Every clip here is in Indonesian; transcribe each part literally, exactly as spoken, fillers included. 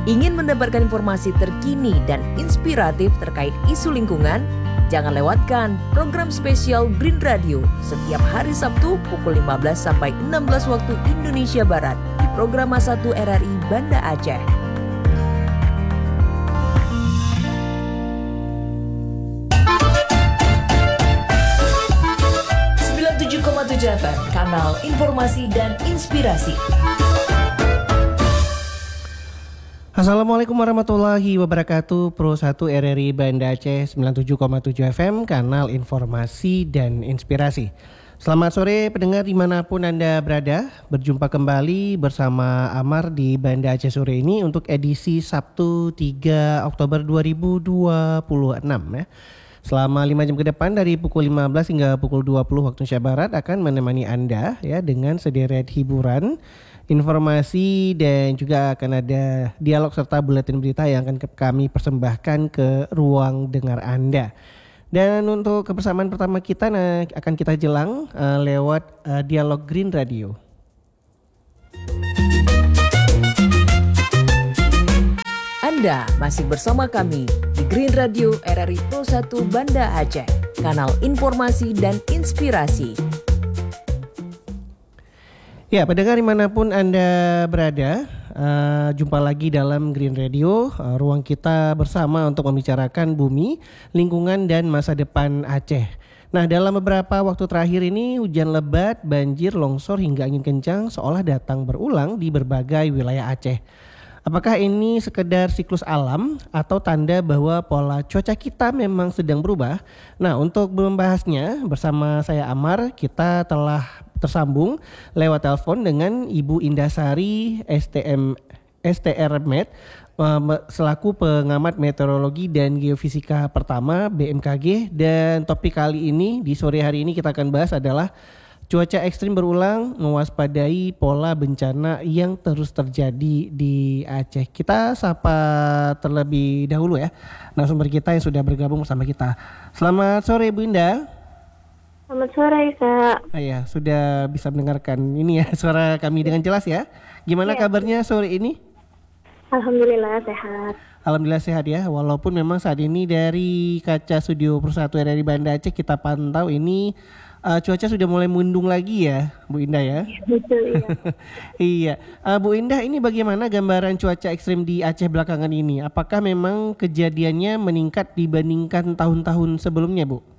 Ingin mendapatkan informasi terkini dan inspiratif terkait isu lingkungan? Jangan lewatkan program spesial Green Radio setiap hari Sabtu pukul lima belas sampai enam belas waktu Indonesia Barat di program satu R R I Banda Aceh. sembilan puluh tujuh koma tujuh F M, Kanal Informasi dan Inspirasi. Assalamualaikum warahmatullahi wabarakatuh. Pro satu R R I Banda Aceh sembilan puluh tujuh koma tujuh F M, Kanal Informasi dan Inspirasi. Selamat sore pendengar dimanapun Anda berada. Berjumpa kembali bersama Amar di Banda Aceh sore ini untuk edisi Sabtu tiga Oktober dua ribu dua puluh enam ya. Selama lima jam ke depan dari pukul lima belas hingga pukul dua puluh waktu Indonesia Barat akan menemani Anda ya dengan sederet hiburan, informasi, dan juga akan ada dialog serta buletin berita yang akan kami persembahkan ke ruang dengar Anda. Dan untuk kebersamaan pertama kita nah, akan kita jelang uh, lewat uh, dialog Green Radio. Anda masih bersama kami di Green Radio R R I Pro satu Banda Aceh, Kanal Informasi dan Inspirasi. Ya, pendengar dimanapun Anda berada, uh, jumpa lagi dalam Green Radio, uh, ruang kita bersama untuk membicarakan bumi, lingkungan, dan masa depan Aceh. Nah, dalam beberapa waktu terakhir ini, hujan lebat, banjir, longsor, hingga angin kencang seolah datang berulang di berbagai wilayah Aceh. Apakah ini sekedar siklus alam atau tanda bahwa pola cuaca kita memang sedang berubah? Nah, untuk membahasnya bersama saya Amar, kita telah tersambung lewat telepon dengan Ibu Indasari S T M S T R Med selaku pengamat meteorologi dan geofisika pertama B M K G, dan topik kali ini di sore hari ini kita akan bahas adalah cuaca ekstrim berulang, mewaspadai pola bencana yang terus terjadi di Aceh. Kita sapa terlebih dahulu ya narasumber kita yang sudah bergabung bersama kita. Selamat sore Bu Indah. Selamat sore Kak. Ah, ya, sudah bisa mendengarkan ini ya suara kami dengan jelas ya. Gimana ya, kabarnya sore ini? Alhamdulillah sehat. Alhamdulillah sehat ya. Walaupun memang saat ini dari kaca studio Pro satu R R I Banda Aceh kita pantau ini uh, cuaca sudah mulai mendung lagi ya, Bu Indah ya. Betul iya. Iya. Uh, Bu Indah, ini bagaimana gambaran cuaca ekstrim di Aceh belakangan ini? Apakah memang kejadiannya meningkat dibandingkan tahun-tahun sebelumnya, Bu?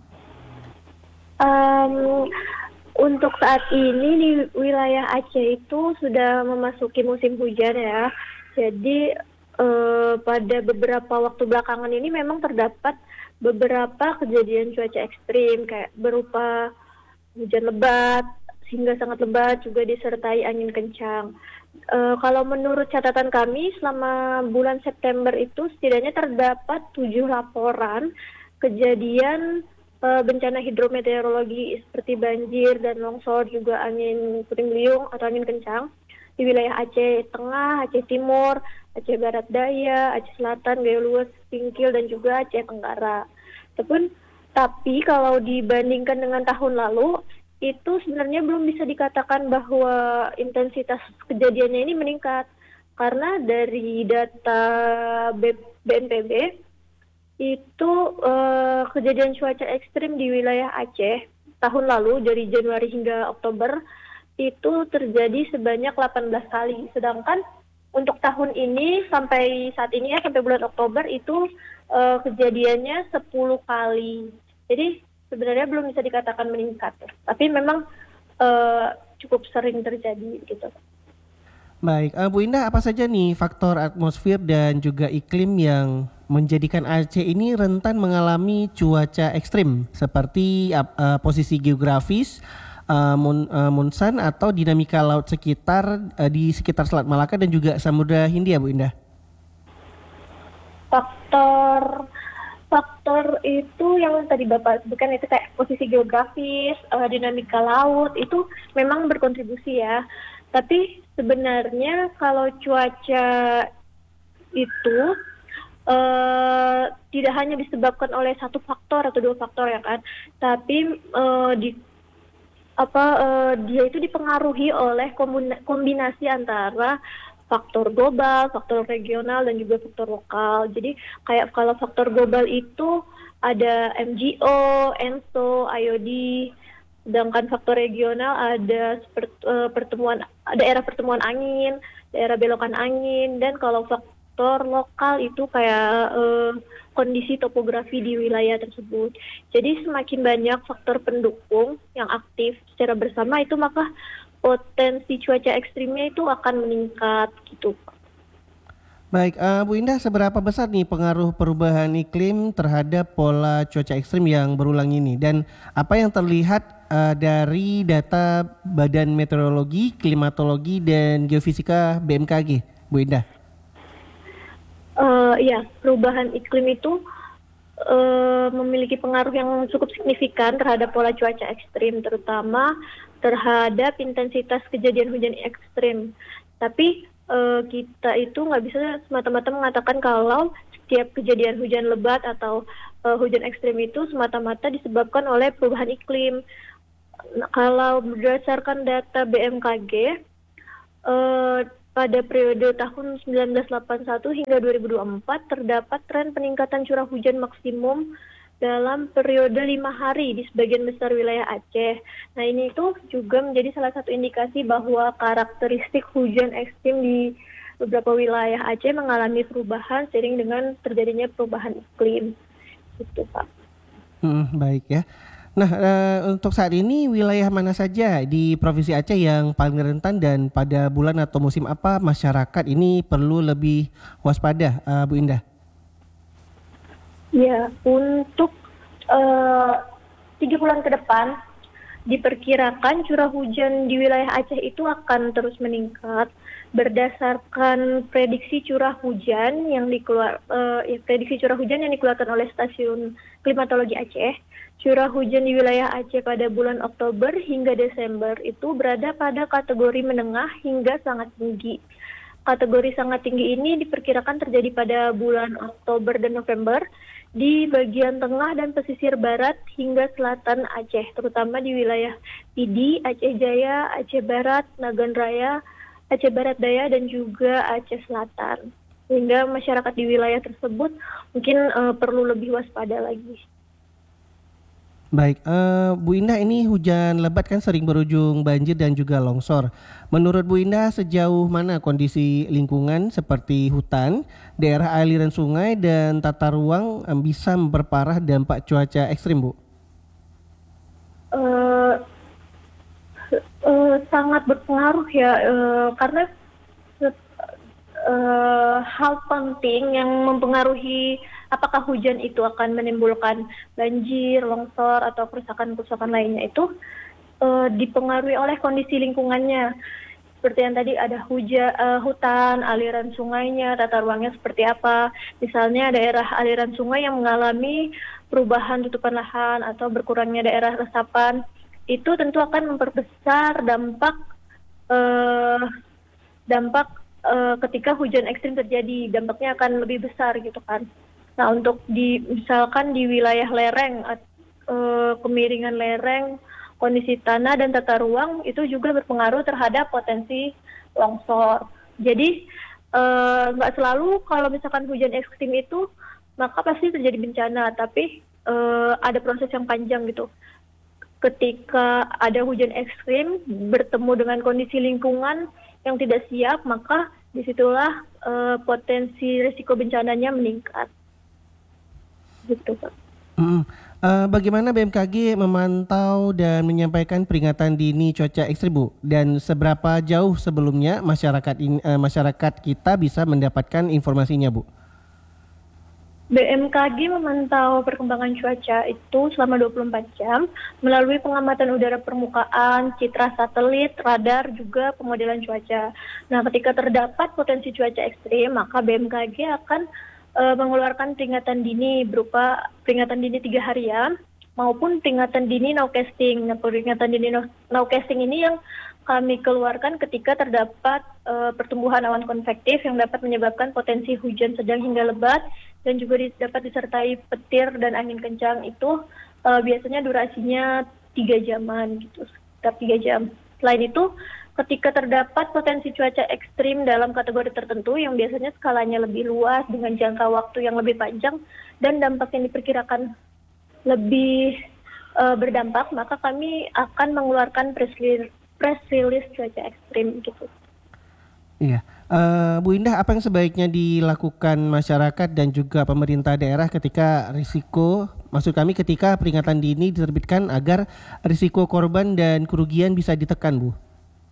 Um, untuk saat ini di wilayah Aceh itu sudah memasuki musim hujan ya. Jadi uh, pada beberapa waktu belakangan ini memang terdapat beberapa kejadian cuaca ekstrim kayak berupa hujan lebat hingga sangat lebat, juga disertai angin kencang. Uh, kalau menurut catatan kami selama bulan September itu setidaknya terdapat tujuh laporan kejadian uh, bencana hidrometeorologi seperti banjir dan longsor, juga angin puting beliung atau angin kencang di wilayah Aceh Tengah, Aceh Timur, Aceh Barat Daya, Aceh Selatan, Gayo Luas, Singkil, dan juga Aceh Tenggara. Tapi, tapi kalau dibandingkan dengan tahun lalu, itu sebenarnya belum bisa dikatakan bahwa intensitas kejadiannya ini meningkat. Karena dari data B N P B, itu eh, kejadian cuaca ekstrim di wilayah Aceh tahun lalu dari Januari hingga Oktober itu terjadi sebanyak delapan belas kali. Sedangkan untuk tahun ini sampai saat ini ya sampai bulan Oktober itu uh, kejadiannya sepuluh kali. Jadi sebenarnya belum bisa dikatakan meningkat, tapi memang uh, cukup sering terjadi gitu. Baik, uh, Bu Indah, apa saja nih faktor atmosfer dan juga iklim yang menjadikan Aceh ini rentan mengalami cuaca ekstrim seperti uh, uh, posisi geografis, Uh, mon, uh, monsun atau dinamika laut sekitar uh, di sekitar Selat Malaka dan juga Samudra Hindia, Bu Indah? Faktor faktor itu yang tadi Bapak sebutkan itu kayak posisi geografis, uh, dinamika laut itu memang berkontribusi ya. Tapi sebenarnya kalau cuaca itu uh, tidak hanya disebabkan oleh satu faktor atau dua faktor ya kan, tapi uh, di apa uh, dia itu dipengaruhi oleh kombinasi antara faktor global, faktor regional, dan juga faktor lokal. Jadi kayak kalau faktor global itu ada M G O, ENSO, I O D, sedangkan faktor regional ada pertemuan daerah pertemuan angin, daerah belokan angin, dan kalau faktor lokal itu kayak eh, kondisi topografi di wilayah tersebut. Jadi semakin banyak faktor pendukung yang aktif secara bersama itu, maka potensi cuaca ekstrimnya itu akan meningkat gitu. Baik, uh, Bu Indah, seberapa besar nih pengaruh perubahan iklim terhadap pola cuaca ekstrim yang berulang ini? Dan apa yang terlihat uh, dari data Badan Meteorologi, Klimatologi, dan Geofisika B M K G, Bu Indah? Uh, ya, perubahan iklim itu uh, memiliki pengaruh yang cukup signifikan terhadap pola cuaca ekstrim, terutama terhadap intensitas kejadian hujan ekstrim. Tapi uh, kita itu nggak bisa semata-mata mengatakan kalau setiap kejadian hujan lebat atau uh, hujan ekstrim itu semata-mata disebabkan oleh perubahan iklim. Nah, kalau berdasarkan data B M K G, uh, pada periode tahun seribu sembilan ratus delapan puluh satu hingga dua ribu dua puluh empat terdapat tren peningkatan curah hujan maksimum dalam periode lima hari di sebagian besar wilayah Aceh. Nah, ini itu juga menjadi salah satu indikasi bahwa karakteristik hujan ekstrim di beberapa wilayah Aceh mengalami perubahan seiring dengan terjadinya perubahan iklim. Itu, Pak. Hmm, baik ya. Nah, uh, untuk saat ini wilayah mana saja di Provinsi Aceh yang paling rentan, dan pada bulan atau musim apa masyarakat ini perlu lebih waspada, uh, Bu Indah? Ya, untuk uh, tiga bulan ke depan diperkirakan curah hujan di wilayah Aceh itu akan terus meningkat berdasarkan prediksi curah hujan yang dikeluar uh, ya, prediksi curah hujan yang dikeluarkan oleh Stasiun Klimatologi Aceh. Curah hujan di wilayah Aceh pada bulan Oktober hingga Desember itu berada pada kategori menengah hingga sangat tinggi. Kategori sangat tinggi ini diperkirakan terjadi pada bulan Oktober dan November di bagian tengah dan pesisir barat hingga selatan Aceh, terutama di wilayah Pidi, Aceh Jaya, Aceh Barat, Nagan Raya, Aceh Barat Daya, dan juga Aceh Selatan. Sehingga masyarakat di wilayah tersebut mungkin uh, perlu lebih waspada lagi. Baik, uh, Bu Indah, ini hujan lebat kan sering berujung banjir dan juga longsor. Menurut Bu Indah, sejauh mana kondisi lingkungan seperti hutan, daerah aliran sungai, dan tata ruang um, bisa memperparah dampak cuaca ekstrim, Bu? Uh, uh, sangat berpengaruh ya, uh, karena uh, hal penting yang mempengaruhi apakah hujan itu akan menimbulkan banjir, longsor, atau kerusakan-kerusakan lainnya itu uh, dipengaruhi oleh kondisi lingkungannya. Seperti yang tadi ada huja, uh, hutan, aliran sungainya, tata ruangnya seperti apa. Misalnya daerah aliran sungai yang mengalami perubahan tutupan lahan atau berkurangnya daerah resapan, itu tentu akan memperbesar dampak uh, dampak uh, ketika hujan ekstrim terjadi. Dampaknya akan lebih besar gitu kan. Nah, untuk di misalkan di wilayah lereng, uh, kemiringan lereng, kondisi tanah dan tata ruang itu juga berpengaruh terhadap potensi longsor. Jadi nggak uh, selalu kalau misalkan hujan ekstrim itu maka pasti terjadi bencana, tapi uh, ada proses yang panjang gitu. Ketika ada hujan ekstrim bertemu dengan kondisi lingkungan yang tidak siap, maka disitulah uh, potensi risiko bencananya meningkat. Gitu, Pak. Mm, uh, bagaimana B M K G memantau dan menyampaikan peringatan dini cuaca ekstrim, Bu? Dan seberapa jauh sebelumnya masyarakat in, uh, masyarakat kita bisa mendapatkan informasinya, Bu? B M K G memantau perkembangan cuaca itu selama dua puluh empat jam melalui pengamatan udara permukaan, citra satelit, radar, juga pemodelan cuaca. Nah, ketika terdapat potensi cuaca ekstrim, maka B M K G akan Uh, mengeluarkan peringatan dini berupa peringatan dini tiga harian maupun peringatan dini nowcasting. Nah, peringatan dini nowcasting ini yang kami keluarkan ketika terdapat uh, pertumbuhan awan konvektif yang dapat menyebabkan potensi hujan sedang hingga lebat dan juga di, dapat disertai petir dan angin kencang. Itu uh, biasanya durasinya tiga jaman gitu, sekitar tiga jam. Selain itu, ketika terdapat potensi cuaca ekstrim dalam kategori tertentu yang biasanya skalanya lebih luas dengan jangka waktu yang lebih panjang dan dampak yang diperkirakan lebih uh, berdampak, maka kami akan mengeluarkan press release, press release cuaca ekstrim gitu. Iya, uh, Bu Indah, apa yang sebaiknya dilakukan masyarakat dan juga pemerintah daerah ketika risiko, maksud kami ketika peringatan dini diterbitkan agar risiko korban dan kerugian bisa ditekan, Bu?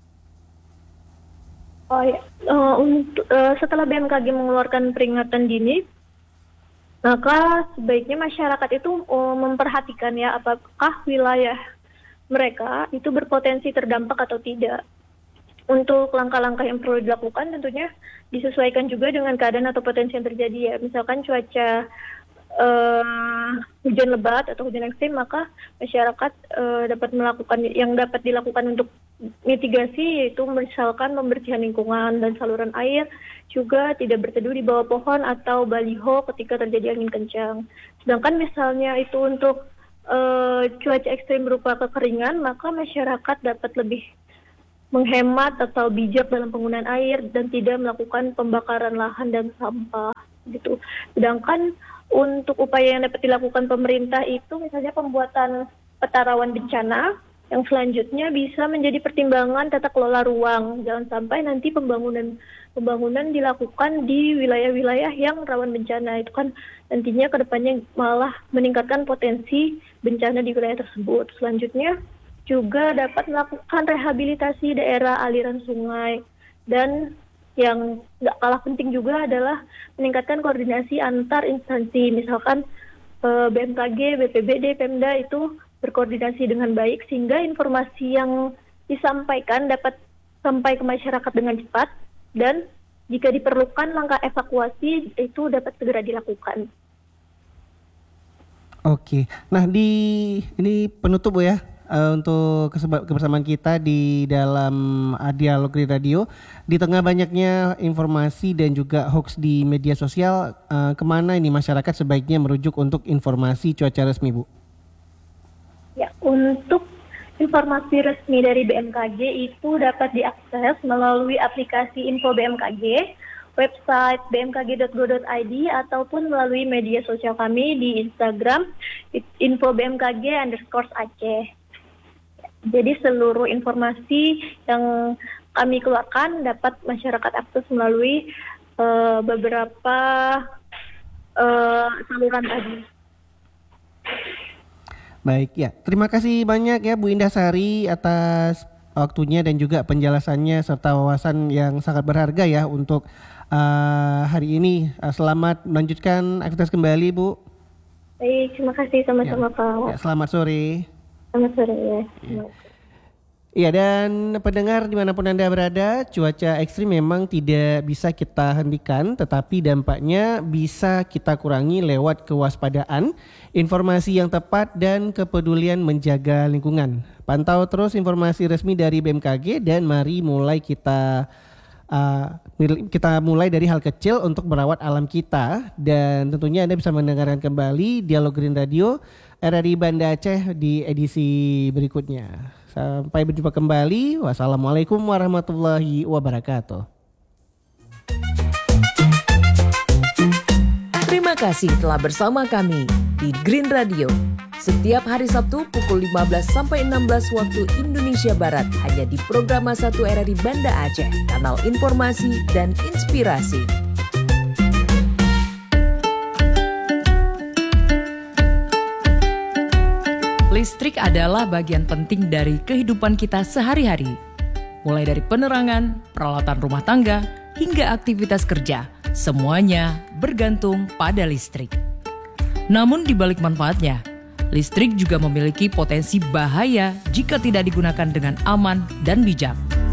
Oh ya, uh, untuk, uh, setelah B M K G mengeluarkan peringatan dini, maka sebaiknya masyarakat itu uh, memperhatikan ya apakah wilayah mereka itu berpotensi terdampak atau tidak. Untuk langkah-langkah yang perlu dilakukan tentunya disesuaikan juga dengan keadaan atau potensi yang terjadi ya. Misalkan cuaca uh, hujan lebat atau hujan ekstrim, maka masyarakat uh, dapat melakukan yang dapat dilakukan untuk mitigasi yaitu misalkan pembersihan lingkungan dan saluran air, juga tidak berteduh di bawah pohon atau baliho ketika terjadi angin kencang. Sedangkan misalnya itu untuk uh, cuaca ekstrim berupa kekeringan, maka masyarakat dapat lebih menghemat atau bijak dalam penggunaan air dan tidak melakukan pembakaran lahan dan sampah gitu. Sedangkan untuk upaya yang dapat dilakukan pemerintah itu misalnya pembuatan peta rawan bencana yang selanjutnya bisa menjadi pertimbangan tata kelola ruang. Jangan sampai nanti pembangunan pembangunan dilakukan di wilayah-wilayah yang rawan bencana. Itu kan nantinya ke depannya malah meningkatkan potensi bencana di wilayah tersebut. Selanjutnya juga dapat melakukan rehabilitasi daerah aliran sungai, dan yang nggak kalah penting juga adalah meningkatkan koordinasi antar instansi, misalkan B M K G, B P B D, Pemda itu berkoordinasi dengan baik sehingga informasi yang disampaikan dapat sampai ke masyarakat dengan cepat, dan jika diperlukan langkah evakuasi itu dapat segera dilakukan. Oke, nah di ini penutup Bu ya. Uh, untuk kebersamaan kita di dalam uh, Dialog Green Radio. Di tengah banyaknya informasi dan juga hoax di media sosial, uh, kemana ini masyarakat sebaiknya merujuk untuk informasi cuaca resmi, Bu? Ya, untuk informasi resmi dari B M K G itu dapat diakses melalui aplikasi Info B M K G, website b m k g dot go dot i d, ataupun melalui media sosial kami di Instagram info b m k g underscore aceh. Jadi seluruh informasi yang kami keluarkan dapat masyarakat akses melalui uh, beberapa uh, saluran tadi. Baik ya, terima kasih banyak ya Bu Indah Sari atas waktunya dan juga penjelasannya serta wawasan yang sangat berharga ya untuk uh, hari ini. Uh, selamat melanjutkan aktivitas kembali, Bu. Baik, terima kasih sama-sama ya. Pak. Ya, selamat sore. Selamat sore ya. Ya. Iya, dan pendengar dimanapun Anda berada, cuaca ekstrim memang tidak bisa kita hentikan, tetapi dampaknya bisa kita kurangi lewat kewaspadaan, informasi yang tepat, dan kepedulian menjaga lingkungan. Pantau terus informasi resmi dari B M K G dan mari mulai kita uh, kita mulai dari hal kecil untuk merawat alam kita. Dan tentunya Anda bisa mendengarkan kembali Dialog Green Radio R R I Banda Aceh di edisi berikutnya. Sampai berjumpa kembali. Wassalamualaikum warahmatullahi wabarakatuh. Terima kasih telah bersama kami di Green Radio. Setiap hari Sabtu pukul lima belas sampai enam belas waktu Indonesia Barat hanya di Programa satu R R I Banda Aceh, kanal informasi dan inspirasi. Listrik adalah bagian penting dari kehidupan kita sehari-hari. Mulai dari penerangan, peralatan rumah tangga, hingga aktivitas kerja, semuanya bergantung pada listrik. Namun di balik manfaatnya, listrik juga memiliki potensi bahaya jika tidak digunakan dengan aman dan bijak.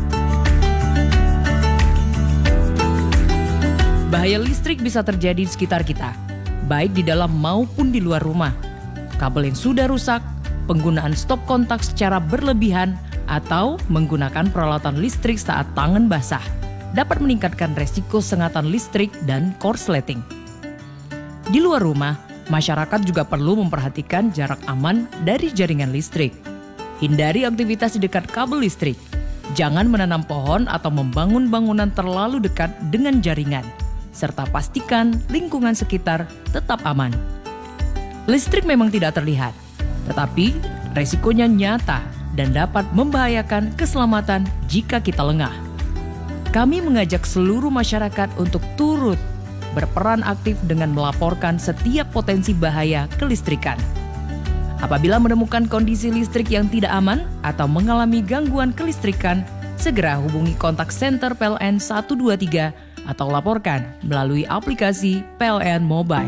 Bahaya listrik bisa terjadi di sekitar kita, baik di dalam maupun di luar rumah. Kabel yang sudah rusak, penggunaan stop kontak secara berlebihan, atau menggunakan peralatan listrik saat tangan basah dapat meningkatkan resiko sengatan listrik dan korsleting. Di luar rumah, masyarakat juga perlu memperhatikan jarak aman dari jaringan listrik. Hindari aktivitas di dekat kabel listrik. Jangan menanam pohon atau membangun bangunan terlalu dekat dengan jaringan, serta pastikan lingkungan sekitar tetap aman. Listrik memang tidak terlihat, tetapi resikonya nyata dan dapat membahayakan keselamatan jika kita lengah. Kami mengajak seluruh masyarakat untuk turut berperan aktif dengan melaporkan setiap potensi bahaya kelistrikan. Apabila menemukan kondisi listrik yang tidak aman atau mengalami gangguan kelistrikan, segera hubungi kontak center P L N satu dua tiga atau laporkan melalui aplikasi P L N Mobile.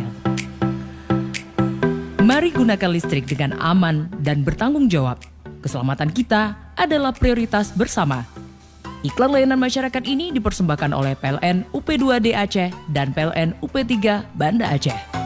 Mari gunakan listrik dengan aman dan bertanggung jawab. Keselamatan kita adalah prioritas bersama. Iklan layanan masyarakat ini dipersembahkan oleh P L N U P dua D Aceh dan P L N U P tiga Banda Aceh.